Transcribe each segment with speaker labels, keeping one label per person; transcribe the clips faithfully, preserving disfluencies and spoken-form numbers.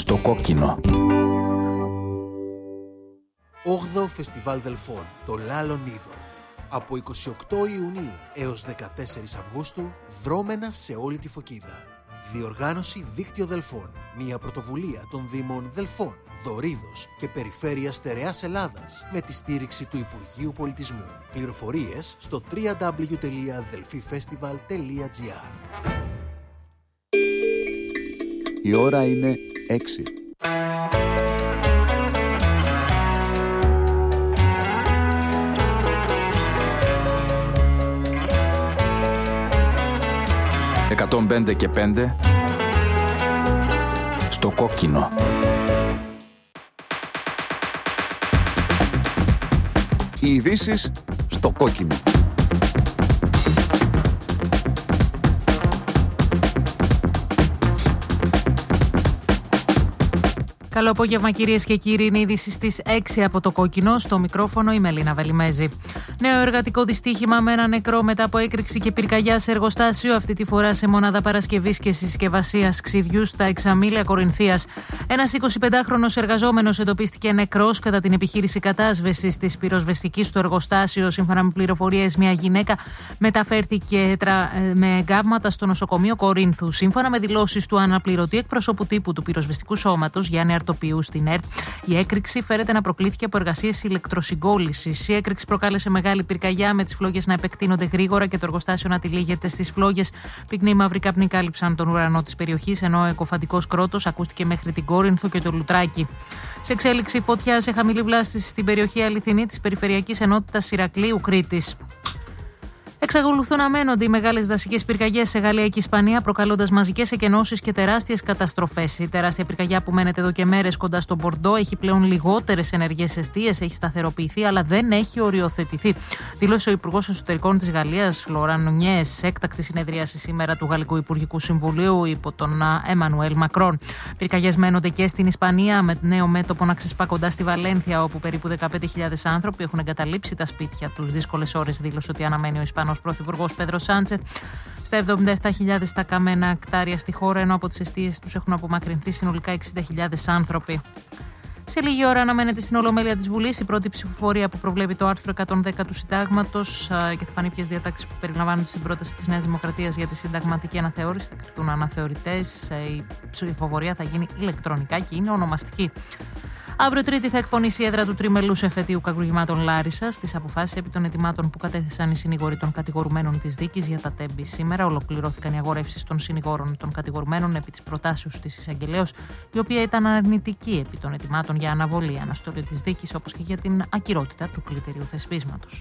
Speaker 1: Στο κόκκινο.
Speaker 2: όγδοο Φεστιβάλ Δελφών, το Λάλον Είδωρ. Από εικοστή ογδόη Ιουνίου έως δεκατέσσερις Αυγούστου, δρόμενα σε όλη τη Φωκίδα. Διοργάνωση Δίκτυο Δελφών, μια πρωτοβουλία των Δήμων Δελφών, Δωρίδος και Περιφέρειας Στερεάς Ελλάδας με τη στήριξη του Υπουργείου Πολιτισμού. Πληροφορίες στο double-u double-u double-u τελεία delfifestival τελεία gr.
Speaker 1: Η ώρα είναι έξι. εκατόν πέντε και πέντε στο κόκκινο. Οι ειδήσεις στο κόκκινο.
Speaker 3: Καλό απόγευμα, κυρίες και κύριοι. Είναι η είδηση στις έξι από το κόκκινο. Στο μικρόφωνο η Μελίνα Βελιμέζη. Νέο εργατικό δυστύχημα με ένα νεκρό μετά από έκρηξη και πυρκαγιά σε εργοστάσιο. Αυτή τη φορά σε μονάδα παρασκευής και συσκευασίας ξυδιού στα Εξαμήλια Κορινθίας. Ένας εικοσιπεντάχρονος εργαζόμενος εντοπίστηκε νεκρός κατά την επιχείρηση κατάσβεσης της πυροσβεστικής στο εργοστάσιο. Σύμφωνα με πληροφορίες, μια γυναίκα μεταφέρθηκε με εγκάβματα στο νοσοκομείο Κορίνθου. Σύμφωνα με δηλώσεις του αναπληρωτή εκπροσώπου τύπου του πυροσβεστικού σώματος, Γιάννη Αρτοπιού, στην ΕΡΤ, η έκρηξη φέρεται να προκλήθηκε από εργασίες ηλεκτροσυγκόλλησης. Η έκρηξη προκάλεσε μεγάλη πυρκαγιά με τις φλόγες να επεκτείνονται γρήγορα και το εργοστάσιο να τυλίγεται στις φλόγες. Πυκνοί μαύροι καπνοί κάλυψαν τον ουρανό της περιοχής, ενώ ο εκοφαντικός κρότος ακούστηκε μέχρι την Κόρινθο και το Λουτράκι. Σε εξέλιξη, φωτιά σε χαμηλή βλάστηση στην περιοχή Αληθινή της Περιφερειακής Ενότητας Ηρακλείου Κρήτης. Εξακολουθούν να μένονται οι μεγάλες δασικές πυρκαγιές σε Γαλλία και Ισπανία, προκαλώντας μαζικές εκενώσεις και τεράστιες καταστροφές. Η τεράστια πυρκαγιά που μένεται εδώ και μέρες κοντά στο Μπορντό έχει πλέον λιγότερες ενεργές εστίες, έχει σταθεροποιηθεί, αλλά δεν έχει οριοθετηθεί. Δήλωσε ο Υπουργός Εσωτερικών της Γαλλίας, Φλωράν Νουνιές, σε έκτακτη συνεδρίαση σήμερα του Γαλλικού Υπουργικού Συμβουλίου υπό τον Εμμανουέλ Μακρόν. Πυρκαγιές μένονται και στην Ισπανία, με νέο μέτωπο να ξεσπά κοντά στη Βαλένθια, όπου περίπου δεκαπέντε χιλιάδες άνθρωποι έχουν εγκαταλείψει τα σπίτια τους. Δύσκολες ώρες, δήλωσε ότι αναμένει ο Ισπανός Πρωθυπουργός Πέδρο Σάντσεθ. Στα εβδομήντα επτά χιλιάδες τα καμένα κτάρια στη χώρα, ενώ από τις εστίες τους έχουν απομακρυνθεί συνολικά εξήντα χιλιάδες άνθρωποι. Σε λίγη ώρα αναμένεται στην Ολομέλεια της Βουλής η πρώτη ψηφοφορία που προβλέπει το άρθρο εκατόν δέκα του Συντάγματος και θα φανεί ποιες διατάξεις που περιλαμβάνονται στην πρόταση της Νέας Δημοκρατίας για τη συνταγματική αναθεώρηση. Θα κρυφτούν αναθεωρητές. Η ψηφοφορία θα γίνει ηλεκτρονικά και είναι ονομαστική. Αύριο Τρίτη θα εκφωνήσει η έδρα του τριμελούς εφετείου κακουργημάτων Λάρισας στις αποφάσεις επί των ετοιμάτων που κατέθεσαν οι συνήγοροι των κατηγορουμένων της δίκης για τα τέμπη. Σήμερα ολοκληρώθηκαν οι αγορεύσεις των συνηγόρων των κατηγορουμένων επί της προτάσεως της εισαγγελέως, η οποία ήταν αρνητική επί των ετοιμάτων για αναβολή αναστολή της δίκης, όπως και για την ακυρότητα του κλιτερίου θεσπίσματος.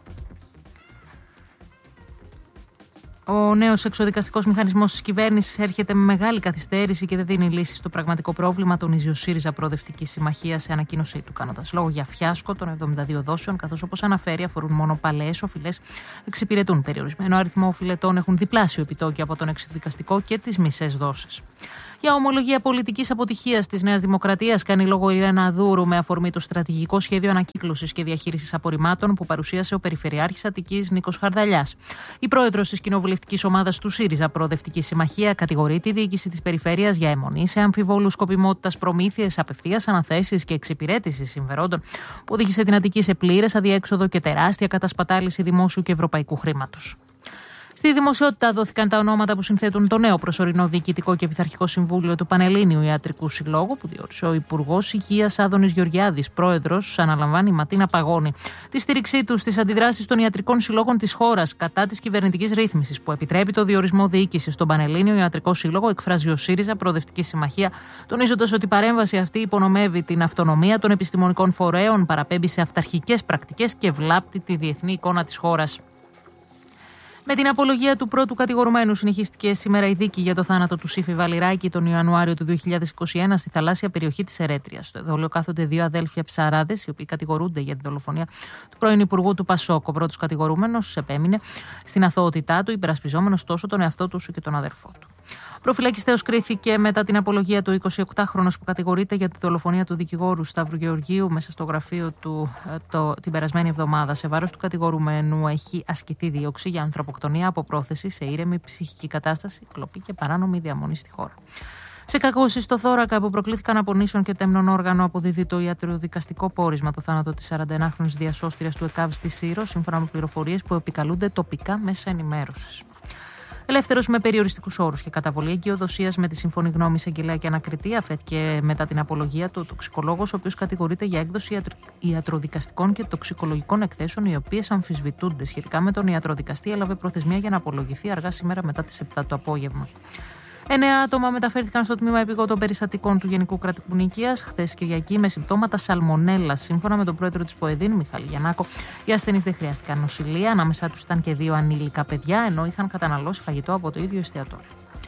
Speaker 3: Ο νέος εξοδικαστικός μηχανισμός της κυβέρνησης έρχεται με μεγάλη καθυστέρηση και δεν δίνει λύση στο πραγματικό πρόβλημα, τονίζει ο ΣΥΡΙΖΑ Προοδευτική Συμμαχία σε ανακοίνωσή του, κάνοντας λόγο για φιάσκο των εβδομήντα δύο δόσεων, καθώς όπως αναφέρει αφορούν μόνο παλαιές οφειλές, εξυπηρετούν περιορισμένο αριθμό οφειλετών, έχουν διπλάσιο επιτόκιο από τον εξοδικαστικό και τις μισές δόσεις. Για ομολογία πολιτικής αποτυχίας της Νέας Δημοκρατίας κάνει λόγο η Ιρένα Δούρου με αφορμή το στρατηγικό σχέδιο ανακύκλωσης και διαχείρισης απορριμμάτων που παρουσίασε ο Περιφερειάρχης Αττικής Νίκος Χαρδαλιάς. Η πρόεδρος της κοινοβουλευτικής ομάδας του ΣΥΡΙΖΑ Προοδευτική Συμμαχία κατηγορεί τη διοίκηση της περιφέρειας για αιμονή σε αμφιβόλους σκοπιμότητας προμήθειες, απευθείας αναθέσεις και εξυπηρέτηση συμφερόντων που οδήγησε την Αττική σε πλήρες αδιέξοδο και τεράστια κατασπατάληση δημόσιου και ευρωπαϊκού χρήματος. Στη δημοσιότητα δόθηκαν τα ονόματα που συνθέτουν το νέο προσωρινό διοικητικό και πειθαρχικό συμβούλιο του Πανελλήνιου Ιατρικού Συλλόγου, που διόρισε ο Υπουργός Υγείας Άδωνης Γεωργιάδης. Πρόεδρος αναλαμβάνει η Ματίνα Παγώνη. Τη στήριξή του στις αντιδράσεις των ιατρικών συλλόγων της χώρας κατά της κυβερνητικής ρύθμισης που επιτρέπει το διορισμό διοίκησης στον Πανελλήνιο Ιατρικό Σύλλογο εκφράζει ο ΣΥΡΙΖΑ Προοδευτική Συμμαχία, τονίζοντας ότι η παρέμβαση αυτή υπονομεύει την αυτονομία των επιστημονικών φορέων, παραπέμπει σε αυταρχικές πρακτικές και βλάπτει τη διεθνή εικόνα της χώρας. Με την απολογία του πρώτου κατηγορουμένου συνεχίστηκε σήμερα η δίκη για το θάνατο του Σύφη Βαλιράκη τον Ιανουάριο του δύο χιλιάδες είκοσι ένα στη θαλάσσια περιοχή της Ερέτριας. Στο εδόλιο κάθονται δύο αδέλφια ψαράδες, οι οποίοι κατηγορούνται για την δολοφονία του πρώην Υπουργού του Πασόκ. Ο πρώτος κατηγορούμενος επέμεινε στην αθωότητά του, υπερασπιζόμενος τόσο τον εαυτό του όσο και τον αδερφό του. Προφυλακιστέως κρίθηκε μετά την απολογία του εικοσιοκτάχρονος που κατηγορείται για τη δολοφονία του δικηγόρου Σταύρου Γεωργίου μέσα στο γραφείο του το, την περασμένη εβδομάδα. Σε βάρος του κατηγορουμένου έχει ασκηθεί δίωξη για ανθρωποκτονία από πρόθεση σε ήρεμη ψυχική κατάσταση, κλοπή και παράνομη διαμονή στη χώρα. Σε κακώσεις στο θώρακα που προκλήθηκαν από νήσων και τέμνων όργανο, αποδίδει το ιατροδικαστικό πόρισμα το θάνατο της σαρανταενάχρονης διασώστριας του ΕΚΑΒ στη Σύρο, σύμφωνα με πληροφορίες που επικαλούνται τοπικά μέσα ενημέρωσης. Ελεύθερος με περιοριστικούς όρους και καταβολή εγκυοδοσίας με τη σύμφωνη γνώμη εισαγγελέα και ανακριτή, αφέθηκε μετά την απολογία του ο τοξικολόγος, ο οποίος κατηγορείται για έκδοση ιατροδικαστικών και τοξικολογικών εκθέσεων, οι οποίες αμφισβητούνται. Σχετικά με τον ιατροδικαστή, έλαβε προθεσμία για να απολογηθεί αργά σήμερα μετά τις επτά το απόγευμα. Εννέα άτομα μεταφέρθηκαν στο τμήμα επιγόντων περιστατικών του Γενικού Κρατικού Νοικίας χθες Κυριακή με συμπτώματα σαλμονέλα. Σύμφωνα με τον πρόεδρο της ΠΟΕΔΗΝ, Μιχάλη Γιαννάκο, οι ασθενείς δεν χρειάστηκαν νοσηλεία. Ανάμεσά τους ήταν και δύο ανήλικα παιδιά, ενώ είχαν καταναλώσει φαγητό από το ίδιο εστιατόριο.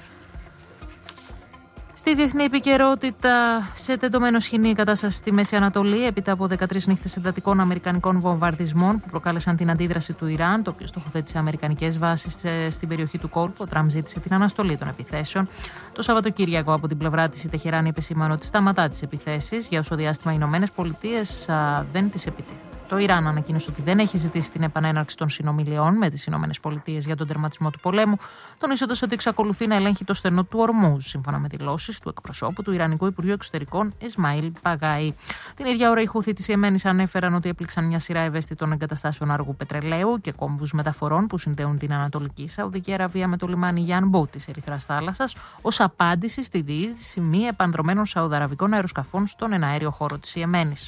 Speaker 3: Στη διεθνή επικαιρότητα, σε τεντωμένο σχοινί η κατάσταση στη Μέση Ανατολή, έπειτα από δεκατρείς νύχτες εντατικών αμερικανικών βομβαρδισμών που προκάλεσαν την αντίδραση του Ιράν, το οποίο στοχοθέτησε αμερικανικές βάσεις στην περιοχή του κόλπου. Ο Τραμπ ζήτησε την αναστολή των επιθέσεων. Το Σαββατοκύριακο, από την πλευρά της, η Τεχεράνη επεσήμανε ότι σταματά τις επιθέσεις. Για όσο διάστημα οι Ηνωμένες Πολιτείες δεν τις επιτίθεται. Το Ιράν ανακοίνωσε ότι δεν έχει ζητήσει την επανέναρξη των συνομιλιών με τις Ηνωμένες Πολιτείες για τον τερματισμό του πολέμου, τονίζοντας ότι εξακολουθεί να ελέγχει το στενό του Ορμούζ, σύμφωνα με δηλώσεις του εκπροσώπου του Ιρανικού Υπουργείου Εξωτερικών Ισμαήλ Παγάη. Την ίδια ώρα, οι Χούθι της Ιεμένης ανέφεραν ότι έπληξαν μια σειρά ευαίσθητων εγκαταστάσεων αργού πετρελαίου και κόμβους μεταφορών που συνδέουν την Ανατολική Σαουδική Αραβία με το λιμάνι Γιανμπού της Ερυθράς Θάλασσας, ως απάντηση στη διείσδυση μη επανδρομένων σαουδαραβικών αεροσκαφών στον εναέριο χώρο της Ιεμένης.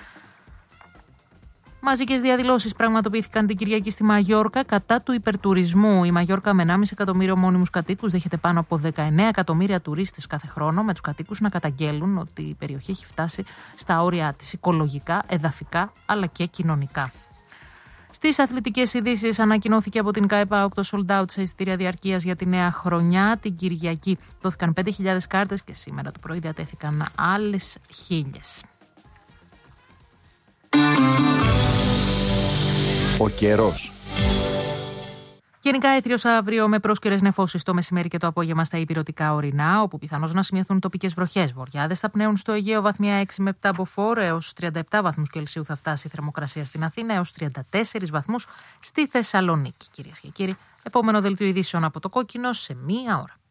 Speaker 3: Μαζικές διαδηλώσεις πραγματοποιήθηκαν την Κυριακή στη Μαγιόρκα κατά του υπερτουρισμού. Η Μαγιόρκα με ενάμιση εκατομμύριο μόνιμους κατοίκους δέχεται πάνω από δεκαεννέα εκατομμύρια τουρίστες κάθε χρόνο, με τους κατοίκους να καταγγέλουν ότι η περιοχή έχει φτάσει στα όρια της οικολογικά, εδαφικά αλλά και κοινωνικά. Στις αθλητικές ειδήσεις, ανακοινώθηκε από την ΚΑΕΠΑ το sold out σε εισιτήρια διαρκείας για τη νέα χρονιά. Την Κυριακή δόθηκαν πέντε χιλιάδες κάρτες και σήμερα το πρωί διατέθηκαν άλλες χίλιες.
Speaker 1: Ο καιρός.
Speaker 3: Γενικά έθριος αύριο με πρόσκαιρες νεφώσεις το μεσημέρι και το απόγευμα στα ηπειρωτικά ορεινά, όπου πιθανώς να σημειωθούν τοπικές βροχές. Βοριάδες θα πνέουν στο Αιγαίο βαθμία έξι με επτά μποφόρ, έως τριάντα επτά βαθμούς Κελσίου θα φτάσει η θερμοκρασία στην Αθήνα, έως τριάντα τέσσερις βαθμούς στη Θεσσαλονίκη. Κυρίες και κύριοι, επόμενο δελτίο ειδήσεων από το Κόκκινο σε μία ώρα.